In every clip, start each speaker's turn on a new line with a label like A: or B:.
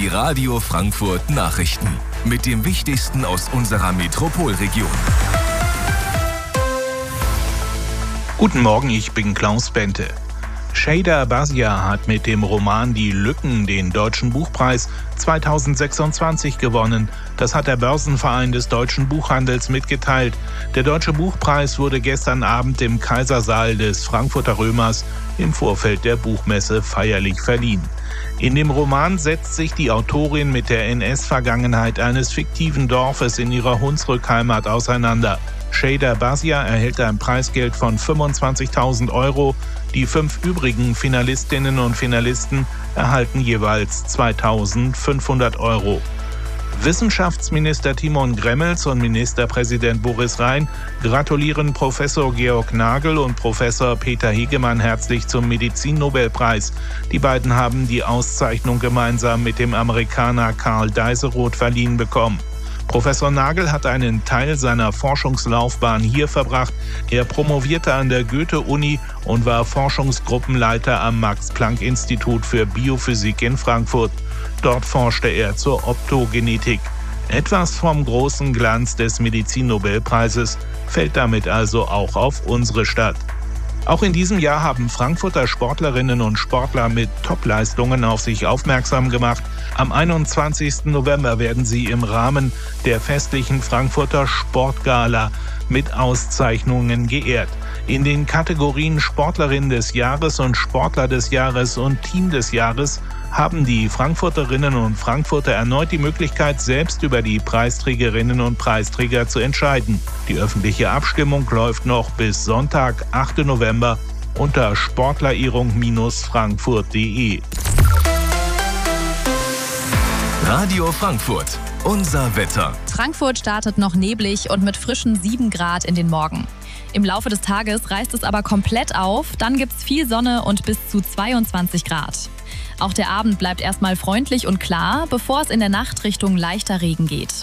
A: Die Radio Frankfurt Nachrichten mit dem Wichtigsten aus unserer Metropolregion.
B: Guten Morgen, ich bin Klaus Bente. Sheyda Abbazia hat mit dem Roman Die Lücken den Deutschen Buchpreis 2026 gewonnen. Das hat der Börsenverein des deutschen Buchhandels mitgeteilt. Der Deutsche Buchpreis wurde gestern Abend im Kaisersaal des Frankfurter Römers im Vorfeld der Buchmesse feierlich verliehen. In dem Roman setzt sich die Autorin mit der NS-Vergangenheit eines fiktiven Dorfes in ihrer Hunsrückheimat auseinander. Sheyda Abbazia erhält ein Preisgeld von 25.000 €. Die 5 übrigen Finalistinnen und Finalisten erhalten jeweils 2.500 €. Wissenschaftsminister Timon Gremmels und Ministerpräsident Boris Rhein gratulieren Professor Georg Nagel und Professor Peter Hegemann herzlich zum Medizinnobelpreis. Die beiden haben die Auszeichnung gemeinsam mit dem Amerikaner Karl Deiseroth verliehen bekommen. Professor Nagel hat einen Teil seiner Forschungslaufbahn hier verbracht. Er promovierte an der Goethe-Uni und war Forschungsgruppenleiter am Max-Planck-Institut für Biophysik in Frankfurt. Dort forschte er zur Optogenetik. Etwas vom großen Glanz des Medizinnobelpreises fällt damit also auch auf unsere Stadt. Auch in diesem Jahr haben Frankfurter Sportlerinnen und Sportler mit Topleistungen auf sich aufmerksam gemacht. Am 21. November werden sie im Rahmen der festlichen Frankfurter Sportgala mit Auszeichnungen geehrt. In den Kategorien Sportlerin des Jahres und Sportler des Jahres und Team des Jahres haben die Frankfurterinnen und Frankfurter erneut die Möglichkeit, selbst über die Preisträgerinnen und Preisträger zu entscheiden. Die öffentliche Abstimmung läuft noch bis Sonntag, 8. November unter sportlerehrung-frankfurt.de.
A: Radio Frankfurt, unser Wetter.
C: Frankfurt startet noch neblig und mit frischen 7 Grad in den Morgen. Im Laufe des Tages reißt es aber komplett auf, dann gibt's viel Sonne und bis zu 22 Grad. Auch der Abend bleibt erstmal freundlich und klar, bevor es in der Nacht Richtung leichter Regen geht.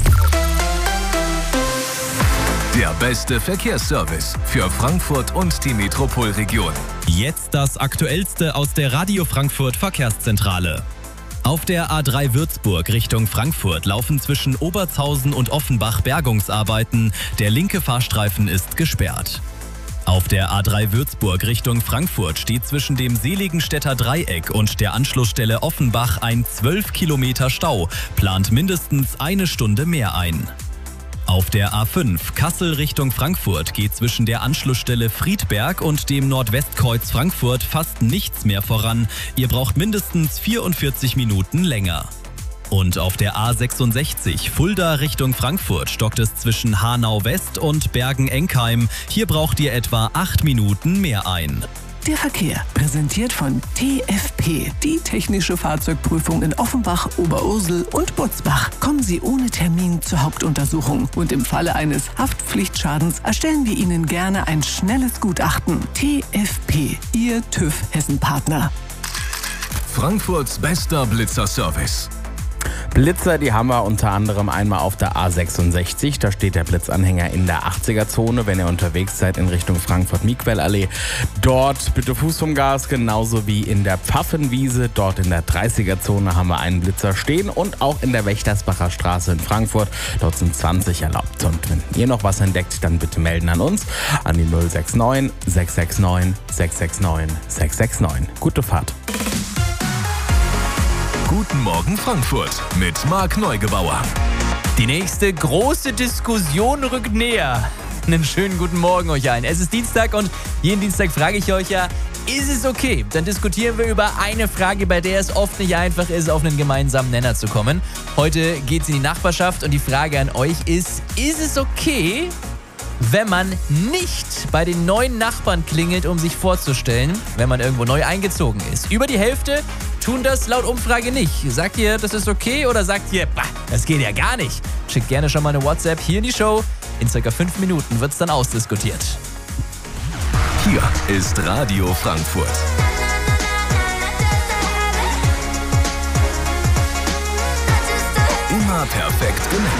A: Der beste Verkehrsservice für Frankfurt und die Metropolregion.
D: Jetzt das Aktuellste aus der Radio Frankfurt Verkehrszentrale. Auf der A3 Würzburg Richtung Frankfurt laufen zwischen Obertshausen und Offenbach Bergungsarbeiten. Der linke Fahrstreifen ist gesperrt. Auf der A3 Würzburg Richtung Frankfurt steht zwischen dem Seligenstädter Dreieck und der Anschlussstelle Offenbach ein 12 Kilometer Stau, plant mindestens eine Stunde mehr ein. Auf der A5 Kassel Richtung Frankfurt geht zwischen der Anschlussstelle Friedberg und dem Nordwestkreuz Frankfurt fast nichts mehr voran. Ihr braucht mindestens 44 Minuten länger. Und auf der A66 Fulda Richtung Frankfurt stockt es zwischen Hanau West und Bergen-Enkheim. Hier braucht ihr etwa 8 Minuten mehr ein.
E: Der Verkehr, präsentiert von TFP, die technische Fahrzeugprüfung in Offenbach, Oberursel und Butzbach. Kommen Sie ohne Termin zur Hauptuntersuchung und im Falle eines Haftpflichtschadens erstellen wir Ihnen gerne ein schnelles Gutachten. TFP, Ihr TÜV Hessen-Partner.
A: Frankfurts bester Blitzerservice.
F: Blitzer, die haben wir unter anderem einmal auf der A66. Da steht der Blitzanhänger in der 80er-Zone, wenn ihr unterwegs seid in Richtung Frankfurt-Miquel-Allee. Dort bitte Fuß vom Gas, genauso wie in der Pfaffenwiese. Dort in der 30er-Zone haben wir einen Blitzer stehen und auch in der Wächtersbacher Straße in Frankfurt. Dort sind 20 erlaubt. Und wenn ihr noch was entdeckt, dann bitte melden an uns an die 069 669 669 669. Gute Fahrt.
A: Guten Morgen Frankfurt mit Marc Neugebauer.
G: Die nächste große Diskussion rückt näher. Einen schönen guten Morgen euch allen. Es ist Dienstag und jeden Dienstag frage ich euch ja, ist es okay? Dann diskutieren wir über eine Frage, bei der es oft nicht einfach ist, auf einen gemeinsamen Nenner zu kommen. Heute geht es in die Nachbarschaft und die Frage an euch ist es okay, wenn man nicht bei den neuen Nachbarn klingelt, um sich vorzustellen, wenn man irgendwo neu eingezogen ist? Über die Hälfte tun das laut Umfrage nicht. Sagt ihr, das ist okay oder sagt ihr, das geht ja gar nicht? Schickt gerne schon mal eine WhatsApp hier in die Show. In ca. 5 Minuten wird es dann ausdiskutiert.
A: Hier ist Radio Frankfurt. Immer perfekt gemanagt.